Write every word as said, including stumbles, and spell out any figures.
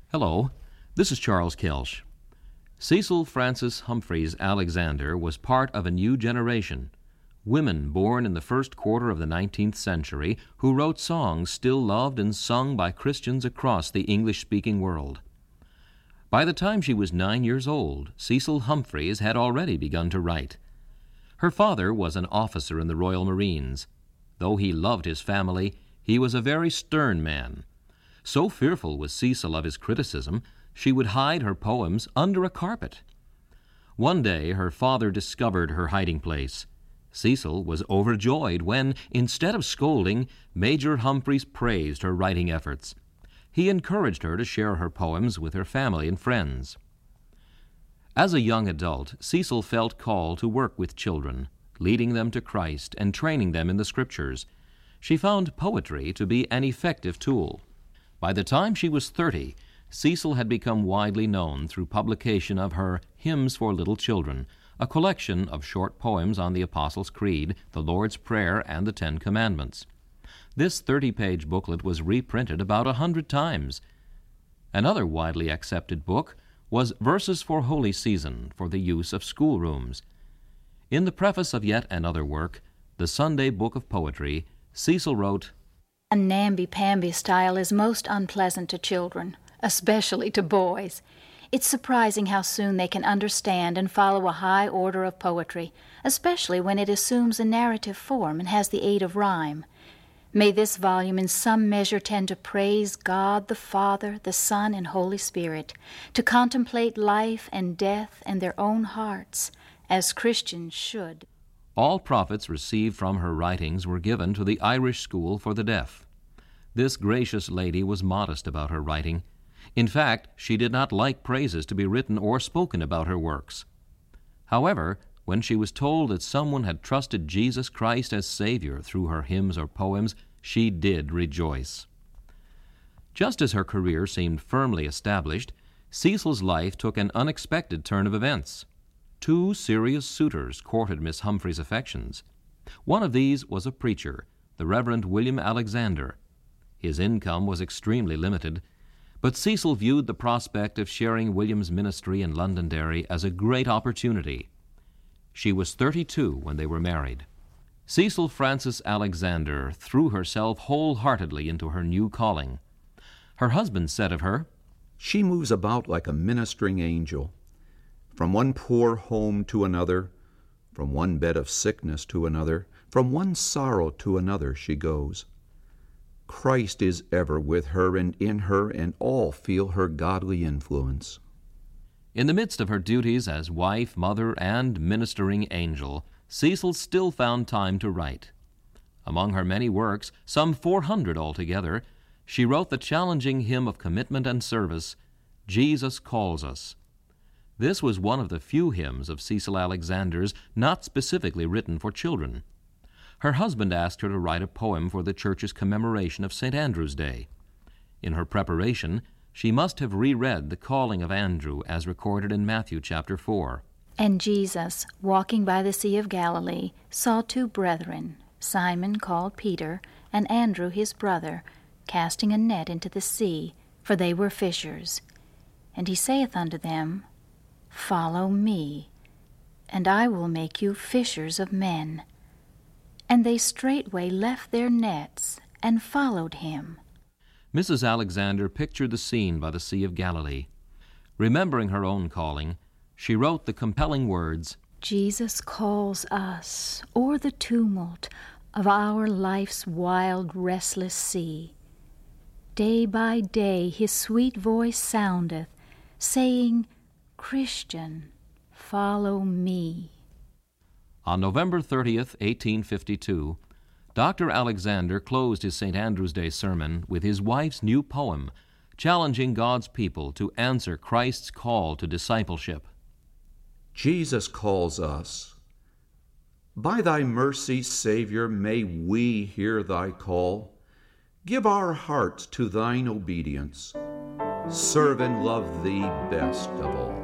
Hello, this is Charles Kelsch. Cecil Frances Humphreys Alexander was part of a new generation, women born in the first quarter of the nineteenth century who wrote songs still loved and sung by Christians across the English-speaking world. By the time she was nine years old, Cecil Humphreys had already begun to write. Her father was an officer in the Royal Marines. Though he loved his family, he was a very stern man. So fearful was Cecil of his criticism, she would hide her poems under a carpet. One day her father discovered her hiding place. Cecil was overjoyed when, instead of scolding, Major Humphreys praised her writing efforts. He encouraged her to share her poems with her family and friends. As a young adult, Cecil felt called to work with children, leading them to Christ and training them in the Scriptures. She found poetry to be an effective tool. By the time she was thirty, Cecil had become widely known through publication of her Hymns for Little Children, a collection of short poems on the Apostles' Creed, the Lord's Prayer, and the Ten Commandments. This thirty-page booklet was reprinted about a hundred times. Another widely accepted book was Verses for Holy Season, for the use of schoolrooms. In the preface of yet another work, The Sunday Book of Poetry, Cecil wrote, "A namby-pamby style is most unpleasant to children, especially to boys. It's surprising how soon they can understand and follow a high order of poetry, especially when it assumes a narrative form and has the aid of rhyme. May this volume in some measure tend to praise God the Father, the Son, and Holy Spirit, to contemplate life and death and their own hearts, as Christians should." All profits received from her writings were given to the Irish School for the Deaf. This gracious lady was modest about her writing. In fact, she did not like praises to be written or spoken about her works. However, when she was told that someone had trusted Jesus Christ as Savior through her hymns or poems, she did rejoice. Just as her career seemed firmly established, Cecil's life took an unexpected turn of events. Two serious suitors courted Miss Humphreys' affections. One of these was a preacher, the Reverend William Alexander. His income was extremely limited, but Cecil viewed the prospect of sharing William's ministry in Londonderry as a great opportunity. She was thirty-two when they were married. Cecil Frances Alexander threw herself wholeheartedly into her new calling. Her husband said of her, "She moves about like a ministering angel. From one poor home to another, from one bed of sickness to another, from one sorrow to another she goes. Christ is ever with her and in her, and all feel her godly influence." In the midst of her duties as wife, mother, and ministering angel, Cecil still found time to write. Among her many works, some four hundred altogether, she wrote the challenging hymn of commitment and service, Jesus Calls Us. This was one of the few hymns of Cecil Alexander's not specifically written for children. Her husband asked her to write a poem for the church's commemoration of Saint Andrew's Day. In her preparation, she must have reread the calling of Andrew as recorded in Matthew chapter four. "And Jesus, walking by the Sea of Galilee, saw two brethren, Simon called Peter, and Andrew his brother, casting a net into the sea, for they were fishers. And he saith unto them, Follow me, and I will make you fishers of men. And they straightway left their nets and followed him." Missus Alexander pictured the scene by the Sea of Galilee. Remembering her own calling, she wrote the compelling words, "Jesus calls us o'er the tumult of our life's wild, restless sea. Day by day his sweet voice soundeth, saying, Christian, follow me." On November thirtieth, eighteen fifty-two, Doctor Alexander closed his Saint Andrew's Day sermon with his wife's new poem, challenging God's people to answer Christ's call to discipleship. Jesus calls us. By thy mercy, Savior, may we hear thy call. Give our hearts to thine obedience. Serve and love thee best of all.